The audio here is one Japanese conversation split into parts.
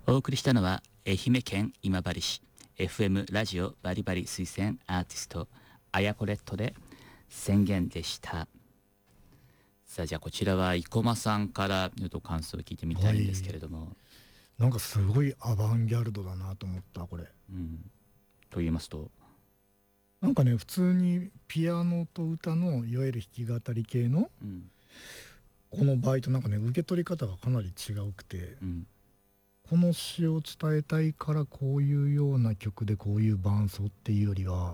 お送りしたのは愛媛県今治市 FM ラジオバリバリ推薦アーティストアヤコレットで宣言でした。さあ、じゃあこちらは生駒さんからちょっと感想を聞いてみたいんですけれども、 なんかすごいアバンギャルドだなと思ったこれ、 と言いますと、 なんかね普通にピアノと歌のいわゆる弾き語り系の、この場合となんかね受け取り方がかなり違うくて、この詩を伝えたいからこういうような曲でこういう伴奏っていうよりは、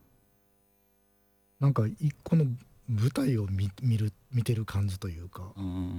なんか一個の舞台を見てる感じというか、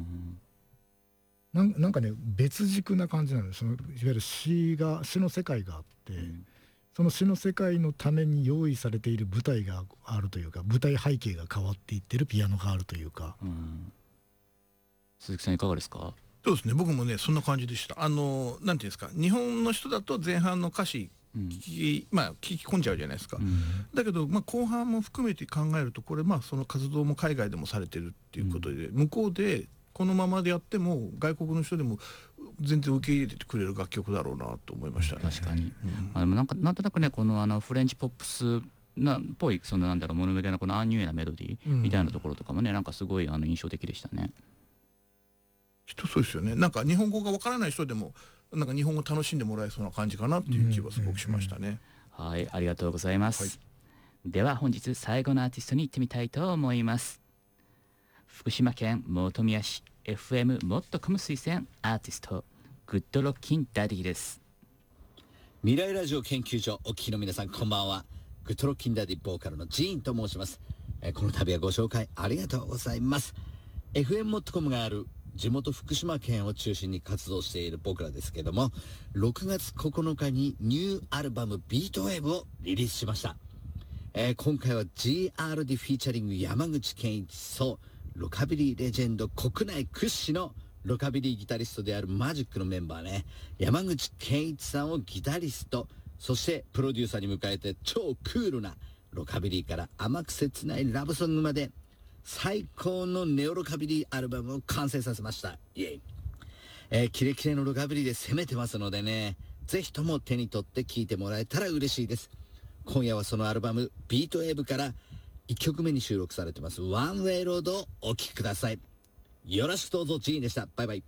なんかね別軸な感じなのよ。そのいわゆる詩の世界があって、その詩の世界のために用意されている舞台があるというか、舞台背景が変わっていってるピアノがあるというか、 鈴木さんいかがですか？ そうですね、僕もねそんな感じでした。なんていうんですか、日本の人だと前半の歌詞聞き込んじゃうじゃないですか、だけど、後半も含めて考えるとこれその活動も海外でもされてるっていうことで、向こうでこのままでやっても外国の人でも全然受け入れてくれる楽曲だろうなと思いましたね。 確かに、なんとなくねこのフレンチポップスっぽいなんだろう、モノメデなこのアンニュイなメロディーみたいなところとかもね、なんかすごい印象的でしたね。 そうですよね。なんか日本語がわからない人でもなんか日本語楽しんでもらえそうな感じかなっていう気はすごくしましたね。 はい、ありがとうございます。では本日最後のアーティストに行ってみたいと思います。福島県本宮市 FM もっとコム推薦アーティストグッドロッキンダディです。 未来ラジオ研究所お聞きの皆さん、こんばんは。グッドロッキンダディボーカルのジーンと申します。この度はご紹介ありがとうございます。 FM もっとコムがある地元福島県を中心に活動している僕らですけども、6月9日にニューアルバムビートウェーブをリリースしました。今回は GRD フィーチャリング山口健一とロカビリーレジェンド、国内屈指のロカビリーギタリストであるマジックのメンバーね、山口健一さんをギタリスト、そしてプロデューサーに迎えて、超クールなロカビリーから甘く切ないラブソングまで最高のネオロカビリーアルバムを完成させました。イエイ。キレキレのロカビリーで攻めてますのでね、ぜひとも手に取って聴いてもらえたら嬉しいです。今夜はそのアルバムビートウェーブから1曲目に収録されてますワンウェイロードをお聴きください。よろしくどうぞ。ジーンでした。バイバイ。